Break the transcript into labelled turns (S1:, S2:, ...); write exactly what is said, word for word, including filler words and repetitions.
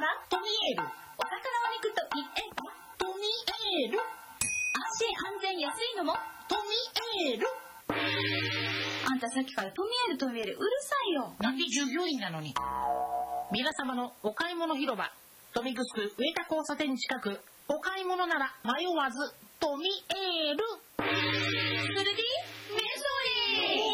S1: ばトミエール。お魚お肉と言えばトミエール。安心安全安いのもトミエール。あんたさっきからトミエールトミエールうるさいよ。
S2: なんで従業員なのに。皆様のお買い物広場、豊見城区上田交差点近く、お買い物なら迷わずトミエール。
S1: それで